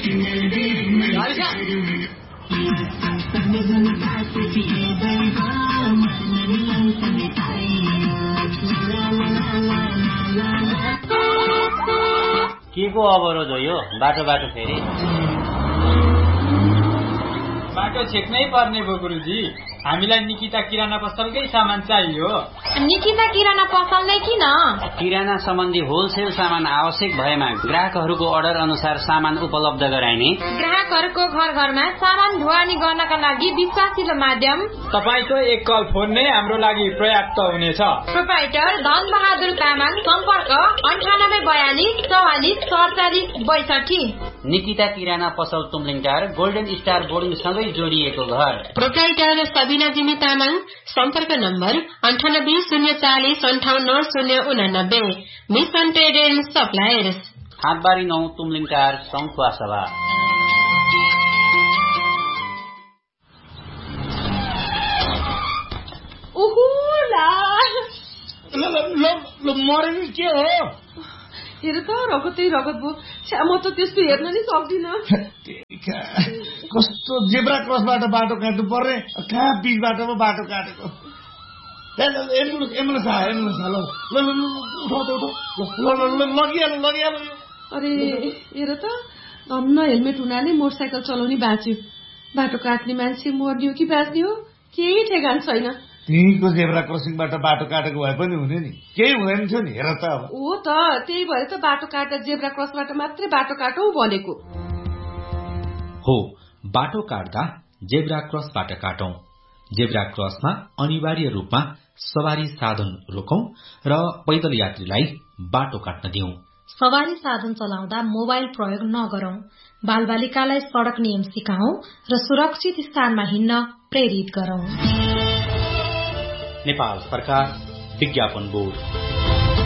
के को अवरोध हो यो? बाटो फेरि बाटो छेक्नै पर्ने भयो गुरुजी। हामीलाई निकिता किराना पसलकै सामान चाहियो। निकिता किराना पसल नै किन? किराना सम्बन्धी होलसेल सामान आवश्यक भएमा ग्राहकहरूको अर्डर अनुसार सामान उपलब्ध गराइने, ग्राहकहरूको घर घरमा सामान ढुवानी गर्नका लागि विश्वासिलो माध्यम। तपाईको एक कल फोन नै हाम्रो लागि पर्याप्त हुनेछ। प्रोप्राइटर धन बहादुर तामाङ। सम्पर्क 9842 44 47 62। निकिता किराना पसल तुमलिङटार गोल्डन स्टार बोर्डिङ सँगै जोडिएको घर। प्रोप्राइटर सबिना जिमी तामाङ। सम्पर्क number 9804058089। Mission trade and suppliers, हाटबारी 9 Tumlingtar सङ्खुवा सभा। मरे के हो? हेर त रगतै रगत भयो। म त त्यस्तो हेर्न नि सक्दिन। कस्तो जेब्रा क्रसबाट बाटो काट्नु पर्ने, कहाँ बीच बाटोमा बाटो काटेको। एम्बुलेन्स आयो। लगिहाल्यो। अरे हेर त, धन्न हेलमेट हुनाले मोटरसाइकल चलाउने बाँच्यो। बाटो काट्ने मान्छे मर्ने हो कि बाँच्ने हो केही ठेगान छैन। त्यहीँको जेब्रा क्रसिङबाट बाटो काटेको भए पनि हुने नि, केही हुँदैन थियो नि। हेर त अब हो त, त्यही भएर त बाटो काट्दा जेब्रा क्रसबाट मात्रै बाटो काटौ भनेको हो। बाटो काट्दा जेब्रा क्रसबाट काटौं। जेब्रा क्रसमा अनिवार्य रूपमा सवारी साधन रोकौं र पैदल यात्रीलाई बाटो काट्न दिउँ। सवारी साधन चलाउँदा मोबाइल प्रयोग नगरौं। बालबालिकालाई सड़क नियम सिकाउँ र सुरक्षित स्थानमा हिँड्न प्रेरित गरौं। नेपाल सरकार विज्ञापन बोर्ड।